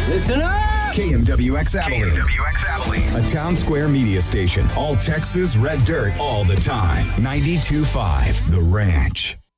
Listen up! KMWX Abilene. KMWX Abilene. A town square media station. All Texas red dirt all the time. 92.5 The Ranch.